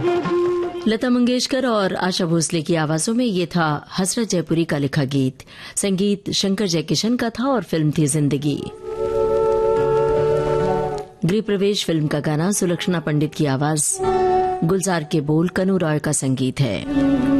लता मंगेशकर और आशा भोसले की आवाजों में ये था हसरत जयपुरी का लिखा गीत। संगीत शंकर जयकिशन का था और फिल्म थी जिंदगी। गृह प्रवेश फिल्म का गाना सुलक्षणा पंडित की आवाज, गुलजार के बोल, कनू रॉय का संगीत है।